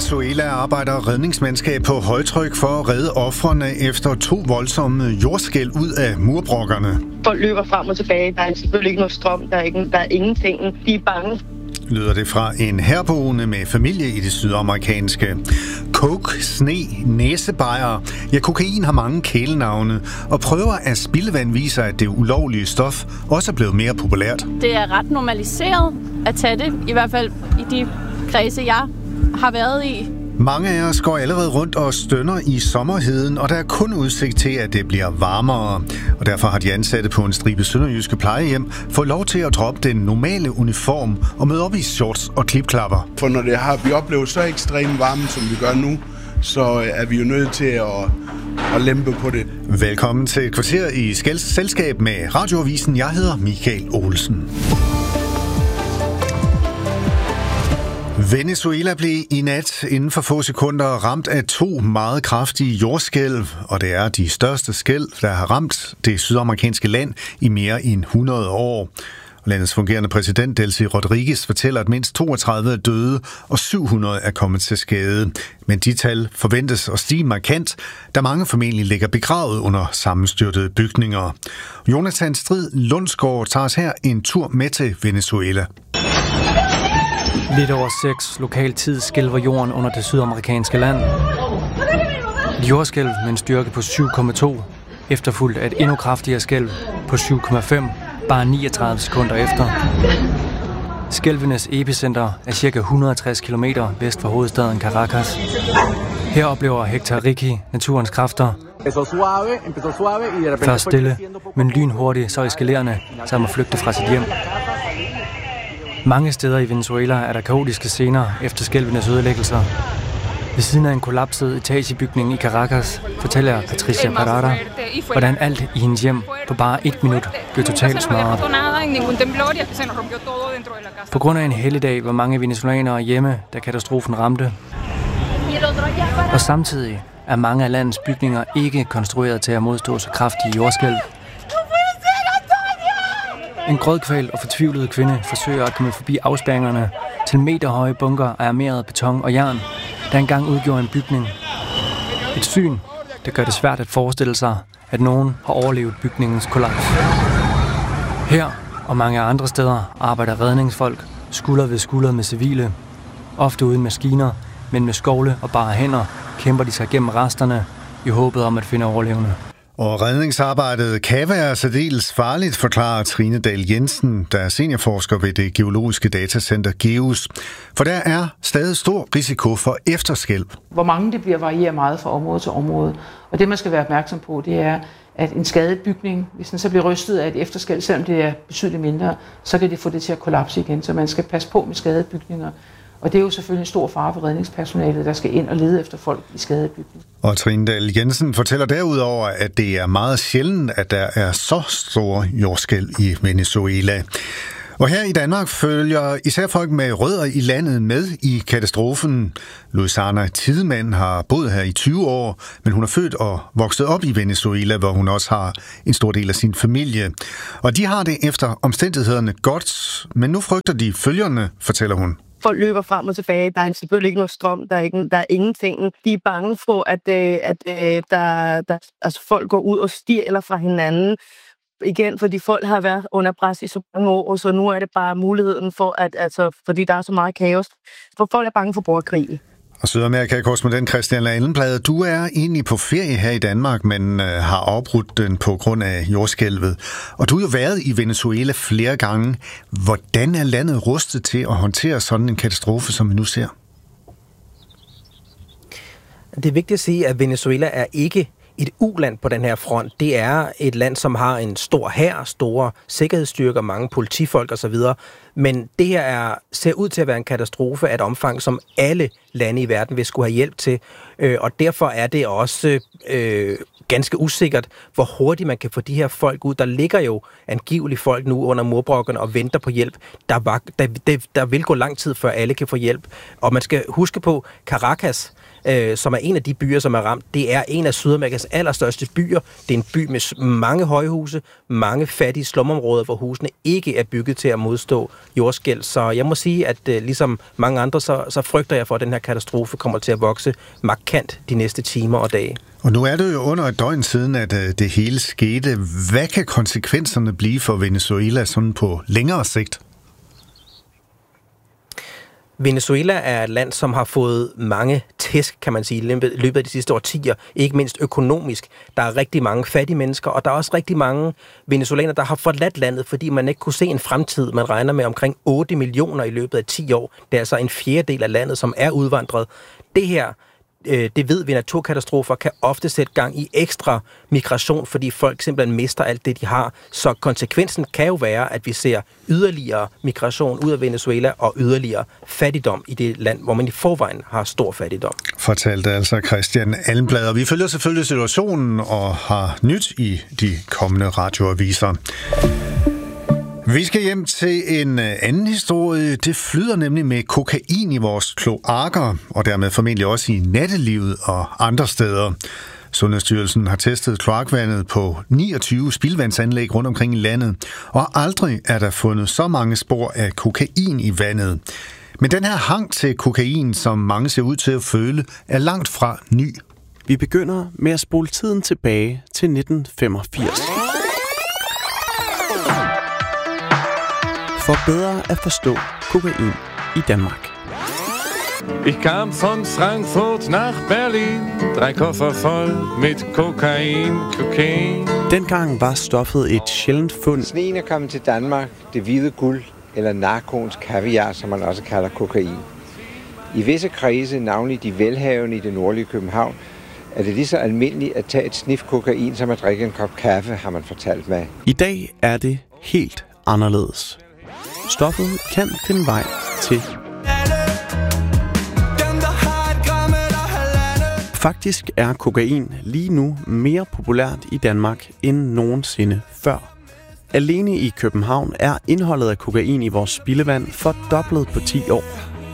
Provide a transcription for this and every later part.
Venezuela arbejder redningsmandskab på højtryk for at redde ofrene efter 2 voldsomme jordskælv ud af murbrokkerne. Folk løber frem og tilbage. Der er selvfølgelig ikke noget strøm. Der er ingenting. De er bange. Lyder det fra en herboende med familie i det sydamerikanske. Coke, sne, næsebajer. Ja, kokain har mange kælenavne, og prøver af spildevand viser, at det ulovlige stof også er blevet mere populært. Det er ret normaliseret at tage det, i hvert fald i de kredse, jeg har været i. Mange af os går allerede rundt og stønner i sommerheden, og der er kun udsigt til, at det bliver varmere. Og derfor har de ansatte på en stribe sønderjyske plejehjem fået lov til at droppe den normale uniform og møde op i shorts og klipklapper. For når vi oplever så ekstrem varme, som vi gør nu, så er vi jo nødt til at lempe på det. Velkommen til et kvarter i selskab med Radioavisen. Jeg hedder Michael Olsen. Venezuela blev i nat inden for få sekunder ramt af 2 meget kraftige jordskælv, og det er de største skælv, der har ramt det sydamerikanske land i mere end 100 år. Landets fungerende præsident Delcy Rodriguez fortæller, at mindst 32 er døde og 700 er kommet til skade. Men de tal forventes at stige markant, da mange formentlig ligger begravet under sammenstyrtede bygninger. Jonathan Strid Lundsgaard tager os her en tur med til Venezuela. Lidt over 6 lokal tid skælver jorden under det sydamerikanske land. Et jordskælv med en styrke på 7,2, efterfulgt af et endnu kraftigere skælv på 7,5, bare 39 sekunder efter. Skælvenes epicenter er ca. 160 km vest for hovedstaden Caracas. Her oplever Hector Ricky naturens kræfter. Først stille, men lynhurtigt så eskalerende, så må flygte fra sit hjem. Mange steder i Venezuela er der kaotiske scener efter skælvenes ødelæggelser. Ved siden af en kollapset etagebygning i Caracas fortæller Patricia Parada, hvordan alt i hendes hjem på bare 1 minut blev totalt smadret. På grund af en helligdag var mange venezuelanere hjemme, da katastrofen ramte. Og samtidig er mange af landets bygninger ikke konstrueret til at modstå så kraftige jordskælv. En grådkvalt og fortvivlet kvinde forsøger at komme forbi afspærringerne til meterhøje bunker af armeret beton og jern, der engang udgjorde en bygning. Et syn, der gør det svært at forestille sig, at nogen har overlevet bygningens kollaps. Her og mange andre steder arbejder redningsfolk skulder ved skulder med civile. Ofte uden maskiner, men med skovle og bare hænder kæmper de sig gennem resterne i håbet om at finde overlevende. Og redningsarbejdet kan være særdeles farligt, forklarer Trine Dahl Jensen, der er seniorforsker ved det geologiske datacenter GEUS. For der er stadig stor risiko for efterskælv. Hvor mange det bliver varierer meget fra område til område. Og det man skal være opmærksom på, det er, at en skadet bygning, hvis den så bliver rystet af et efterskælv, selvom det er betydeligt mindre, så kan det få det til at kollapse igen. Så man skal passe på med skadede bygninger. Og det er jo selvfølgelig en stor fare for redningspersonalet, der skal ind og lede efter folk i skadede bygninger. Og Trine Dahl Jensen fortæller derudover, at det er meget sjældent, at der er så store jordskælv i Venezuela. Og her i Danmark følger især folk med rødder i landet med i katastrofen. Louisana Tidemand har boet her i 20 år, men hun er født og vokset op i Venezuela, hvor hun også har en stor del af sin familie. Og de har det efter omstændighederne godt, men nu frygter de følgerne, fortæller hun. Folk løber frem og tilbage. Der er selvfølgelig ikke noget strøm. Der er ingenting. De er bange for, at folk går ud og stjæler fra hinanden. Igen, fordi folk har været under pres i så mange år, så nu er det bare muligheden for, fordi der er så meget kaos. For folk er bange for borgerkrig. Og Sydamerika-korrespondent Christian Allenblad, du er egentlig på ferie her i Danmark, men har afbrudt den på grund af jordskælvet. Og du har jo været i Venezuela flere gange. Hvordan er landet rustet til at håndtere sådan en katastrofe, som vi nu ser? Det er vigtigt at sige, at Venezuela er ikke et uland på den her front. Det er et land, som har en stor hær, store sikkerhedsstyrker, mange politifolk osv. Men det her ser ud til at være en katastrofe af et omfang, som alle lande i verden vil skulle have hjælp til. Og derfor er det også ganske usikkert, hvor hurtigt man kan få de her folk ud. Der ligger jo angiveligt folk nu under murbrokkerne og venter på hjælp. Der vil gå lang tid, før alle kan få hjælp. Og man skal huske på, Caracas, som er en af de byer, som er ramt. Det er en af Sydamerikas allerstørste byer. Det er en by med mange højhuse, mange fattige slumområder, hvor husene ikke er bygget til at modstå jordskælv. Så jeg må sige, at ligesom mange andre, så frygter jeg for, at den her katastrofe kommer til at vokse markant de næste timer og dage. Og nu er det jo under et døgn siden, at det hele skete. Hvad kan konsekvenserne blive for Venezuela sådan på længere sigt? Venezuela er et land, som har fået mange tæsk, kan man sige, i løbet af de sidste årtier, ikke mindst økonomisk. Der er rigtig mange fattige mennesker, og der er også rigtig mange venezolanere, der har forladt landet, fordi man ikke kunne se en fremtid. Man regner med omkring 8 millioner i løbet af 10 år. Det er altså en fjerdedel af landet, som er udvandret. Det her, det ved vi, naturkatastrofer kan ofte sætte gang i ekstra migration, fordi folk simpelthen mister alt det, de har. Så konsekvensen kan jo være, at vi ser yderligere migration ud af Venezuela og yderligere fattigdom i det land, hvor man i forvejen har stor fattigdom. Fortalte altså Christian Almblad. Vi følger selvfølgelig situationen og har nyt i de kommende radioaviser. Vi skal hjem til en anden historie. Det flyder nemlig med kokain i vores kloakker, og dermed formentlig også i nattelivet og andre steder. Sundhedsstyrelsen har testet kloakvandet på 29 spildevandsanlæg rundt omkring i landet, og aldrig er der fundet så mange spor af kokain i vandet. Men den her hang til kokain, som mange ser ud til at føle, er langt fra ny. Vi begynder med at spole tiden tilbage til 1985. For bedre at forstå kokain i Danmark. Ich kam von Frankfurt nach Berlin, 3 Koffer voll mit Kokain. Dengang var stoffet et sjældent fund. Sneen er kommet til Danmark, det hvide guld, eller narkoens kaviar, som man også kalder kokain. I visse kredse, navnlig de velhavende i det nordlige København, er det lige så almindeligt at tage et snif kokain, som at drikke en kop kaffe, har man fortalt mig. I dag er det helt anderledes. Stoffet kan finde vej til. Faktisk er kokain lige nu mere populært i Danmark end nogensinde før. Alene i København er indholdet af kokain i vores spildevand fordoblet på 10 år.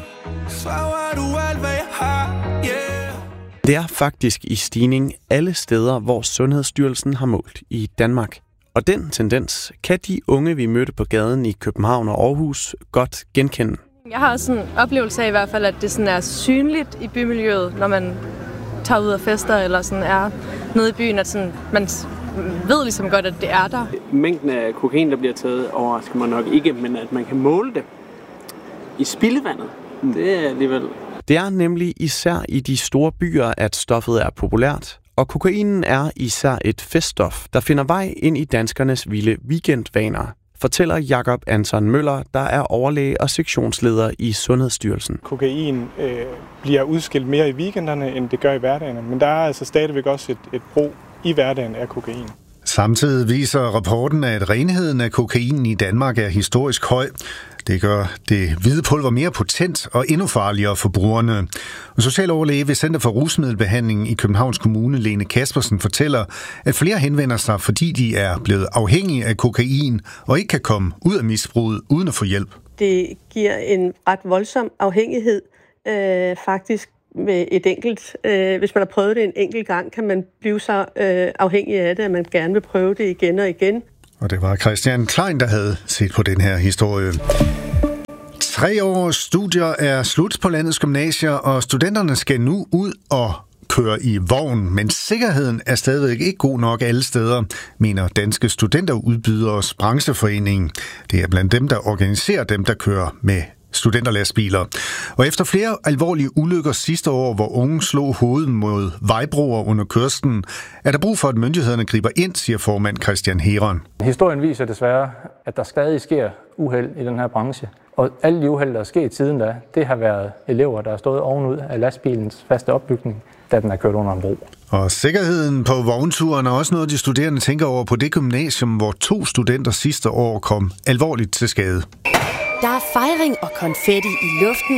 Det er faktisk i stigning alle steder, hvor Sundhedsstyrelsen har målt i Danmark. Og den tendens kan de unge, vi mødte på gaden i København og Aarhus, godt genkende. Jeg har også en oplevelse af i hvert fald, at det sådan er synligt i bymiljøet, når man tager ud og fester eller sådan er nede i byen, at sådan, man ved ligesom godt, at det er der. Mængden af kokain, der bliver taget, overrasker mig nok ikke, men at man kan måle det i spildevandet, det er alligevel... Det er nemlig især i de store byer, at stoffet er populært. Og kokainen er især et feststof, der finder vej ind i danskernes vilde weekendvaner, fortæller Jakob Anton Møller, der er overlæge og sektionsleder i Sundhedsstyrelsen. Kokain bliver udskilt mere i weekenderne, end det gør i hverdagen, men der er altså stadigvæk også et brug i hverdagen af kokain. Samtidig viser rapporten, at renheden af kokain i Danmark er historisk høj. Det gør det hvide pulver mere potent og endnu farligere for brugerne. Og socialoverlæge ved Center for Rusmiddelbehandling i Københavns Kommune, Lene Kaspersen, fortæller, at flere henvender sig, fordi de er blevet afhængige af kokain og ikke kan komme ud af misbruget afhængighed uden at få hjælp. Det giver en ret voldsom afhængighed, faktisk med et enkelt. Hvis man har prøvet det en enkelt gang, kan man blive så afhængig af det, at man gerne vil prøve det igen og igen. Og det var Christian Klein, der havde set på den her historie. 3 års studier er slut på landets gymnasier, og studenterne skal nu ud og køre i vogn, men sikkerheden er stadigvæk ikke god nok alle steder, mener Danske Studenterudbyderes brancheforening. Det er blandt dem, der organiserer dem, der kører med studenterlastbiler. Og efter flere alvorlige ulykker sidste år, hvor unge slog hovedet mod vejbroer under kørslen, er der brug for, at myndighederne griber ind, siger formand Christian Heron. Historien viser desværre, at der stadig sker uheld i den her branche. Og alle de uheld, der er sket siden da, det har været elever, der har stået ovenud af lastbilens faste opbygning, da den er kørt under en bro. Og sikkerheden på vognturen er også noget, de studerende tænker over på det gymnasium, hvor 2 studenter sidste år kom alvorligt til skade. Der er fejring og konfetti i luften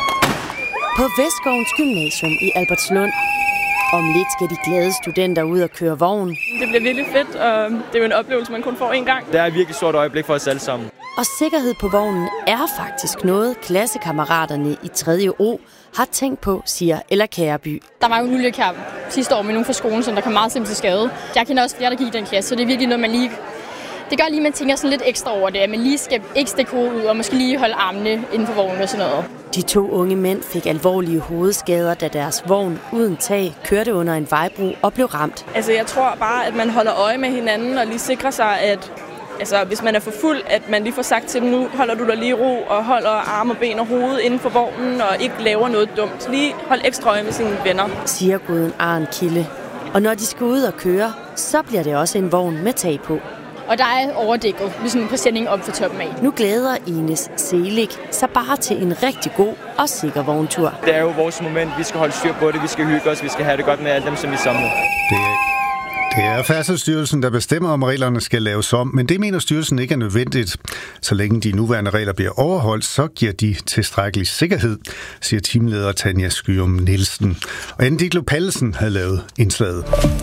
på Vestskovens Gymnasium i Albertslund. Om lidt skal de glade studenter ud og køre vogn. Det bliver virkelig fedt, og det er jo en oplevelse, man kun får én gang. Det er et virkelig stort øjeblik for os alle sammen. Og sikkerhed på vognen er faktisk noget, klassekammeraterne i 3. O har tænkt på, siger Ella Kæreby. Der var jo en ulykke her sidste år med nogen fra skolen, som der kom meget simpelt til skade. Jeg kender også flere, der gik i den klasse, så det er virkelig noget, man lige... Det gør lige, at man tænker sådan lidt ekstra over det, at man lige skal ikke stikke hovedet ud og måske lige holde armene inden for vognen og sådan noget. De 2 unge mænd fik alvorlige hovedskader, da deres vogn uden tag kørte under en vejbro og blev ramt. Altså jeg tror bare, at man holder øje med hinanden og lige sikrer sig, at hvis man er for fuld, at man lige får sagt til dem, nu holder du dig lige i ro og holder arme og ben og hoved inden for vognen og ikke laver noget dumt. Lige hold ekstra øje med sine venner, siger Guden Arne Kilde. Og når de skal ud og køre, så bliver det også en vogn med tag på. Og der er overdækket, ligesom en præsending op for toppen af. Nu glæder Ines Selik sig bare til en rigtig god og sikker vogntur. Det er jo vores moment. Vi skal holde styr på det, vi skal hygge os, vi skal have det godt med alle dem, som vi samler. Det er Færdselsstyrelsen, der bestemmer, om reglerne skal laves om, men det mener styrelsen ikke er nødvendigt. Så længe de nuværende regler bliver overholdt, så giver de tilstrækkelig sikkerhed, siger teamleder Tanja Skyum Nielsen. Og Anne Diklo Pallesen havde lavet indslaget.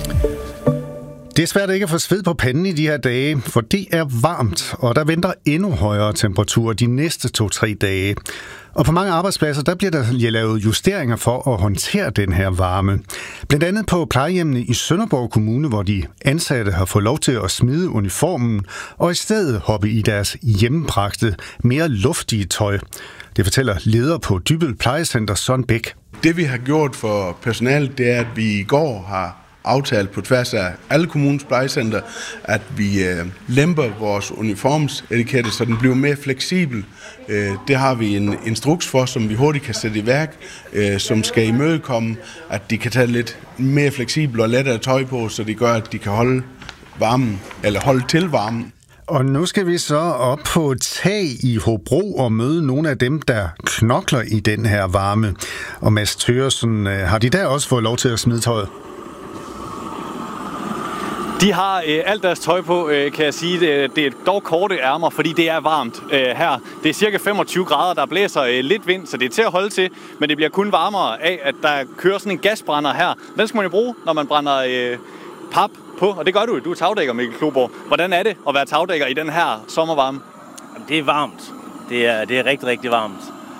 Det er svært ikke at få sved på panden i de her dage, for det er varmt, og der venter endnu højere temperaturer de næste 2-3 dage. Og på mange arbejdspladser, der bliver der lavet justeringer for at håndtere den her varme. Blandt andet på plejehjemmene i Sønderborg Kommune, hvor de ansatte har fået lov til at smide uniformen og i stedet hoppe i deres hjemmebragte, mere luftige tøj. Det fortæller leder på Dybbøl Plejecenter, Søren Bæk. Det vi har gjort for personalet, det er, at vi i går har aftalt på tværs af alle kommunens plejecenter, at vi lemper vores uniformsetikette, så den bliver mere fleksibel. Det har vi en instruks for, som vi hurtigt kan sætte i værk, som skal imødekomme, at de kan tage lidt mere fleksibel og lettere tøj på, så det gør, at de kan holde varmen, eller holde til varmen. Og nu skal vi så op på et tag i Hobro og møde nogle af dem, der knokler i den her varme. Og Mads Thøresen, har de der også fået lov til at smide tøjet? De har alt deres tøj på, kan jeg sige. Det er dog korte ærmer, fordi det er varmt her. Det er cirka 25 grader, der blæser lidt vind, så det er til at holde til. Men det bliver kun varmere af, at der kører sådan en gasbrænder her. Den skal man jo bruge, når man brænder pap på, og det gør du. Du er tagdækker, Mikkel Kloborg. Hvordan er det at være tagdækker i den her sommervarme? Det er varmt. Det er rigtig, rigtig varmt.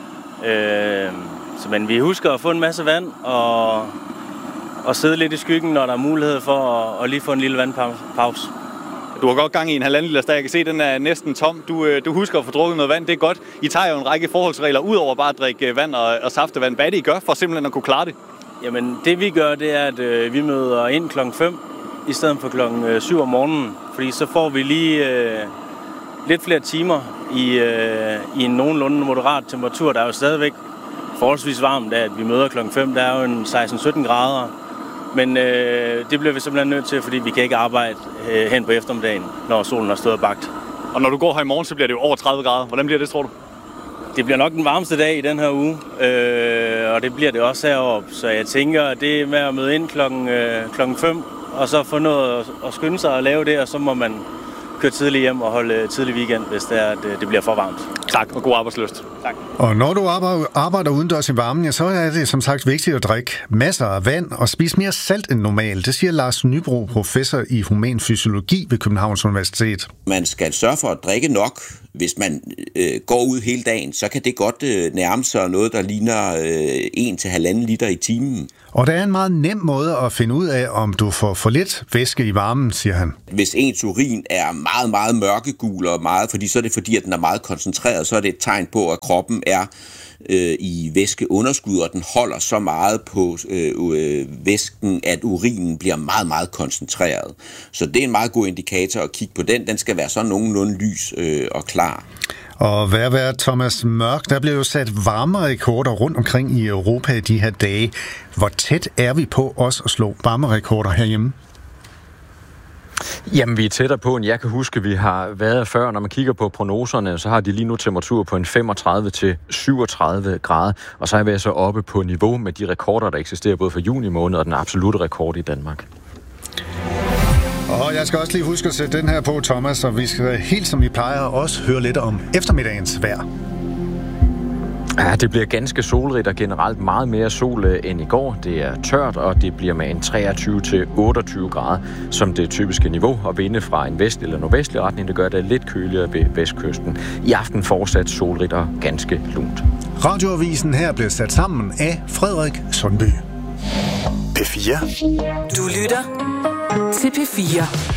Men vi husker at få en masse vand og sidde lidt i skyggen, når der er mulighed for at lige få en lille vandpause. Du har godt gang i en 1,5 liter, jeg kan se, den er næsten tom. Du husker at få drukket noget vand, det er godt. I tager jo en række forholdsregler, ud over bare at drikke vand og saftevand. Hvad er det, I gør for simpelthen at kunne klare det? Jamen, det vi gør, det er, at vi møder ind klokken 5 i stedet for klokken 7 om morgenen. Fordi så får vi lige lidt flere timer i en nogenlunde moderat temperatur. Der er jo stadigvæk forholdsvis varmt, at vi møder klokken 5. Der er jo en 16-17 grader. Men det bliver vi simpelthen nødt til, fordi vi kan ikke arbejde hen på eftermiddagen, når solen har stået og bagt. Og når du går her i morgen, så bliver det jo over 30 grader. Hvordan bliver det, tror du? Det bliver nok den varmeste dag i den her uge, og det bliver det også heroppe. Så jeg tænker, at det er med at møde ind klokken 5, og så få noget at skynde sig og lave det, og så må man køre tidligt hjem og holde tidlig weekend, hvis det er, at det bliver for varmt. Tak, og god arbejdslyst. Tak. Og når du arbejder udendørs i varmen, ja, så er det som sagt vigtigt at drikke masser af vand og spise mere salt end normalt. Det siger Lars Nybro, professor i human fysiologi ved Københavns Universitet. Man skal sørge for at drikke nok. Hvis man går ud hele dagen, så kan det godt nærme sig noget, der ligner 1-1,5 liter i timen. Og der er en meget nem måde at finde ud af, om du får for lidt væske i varmen, siger han. Hvis ens urin er meget, meget mørkegul og meget, fordi at den er meget koncentreret, så er det et tegn på, at kroppen er i væskeunderskud, og den holder så meget på væsken, at urinen bliver meget, meget koncentreret. Så det er en meget god indikator at kigge på den. Den skal være sådan nogenlunde lys og klar. Og hvad Thomas Mørk, der bliver jo sat varmerekorder rundt omkring i Europa i de her dage. Hvor tæt er vi på os at slå varmerekorder herhjemme? Jamen, vi er tættere på, end jeg kan huske, vi har været før. Når man kigger på prognoserne, så har de lige nu temperatur på en 35-37 grader, og så er vi altså oppe på niveau med de rekorder, der eksisterer både for juni måned og den absolutte rekord i Danmark. Og jeg skal også lige huske at sætte den her på, Thomas, og vi skal helt som vi plejer også høre lidt om eftermiddagens vejr. Ja, det bliver ganske solrigt og generelt meget mere sol end i går. Det er tørt, og det bliver med en 23-28 grader som det typiske niveau. Og vinde fra en vest- eller nordvestlig retning, det gør det lidt køligere ved vestkysten. I aften fortsat solrigt og ganske lunt. Radioavisen her blev sat sammen af Frederik Sundby. P4. Du lytter til P4.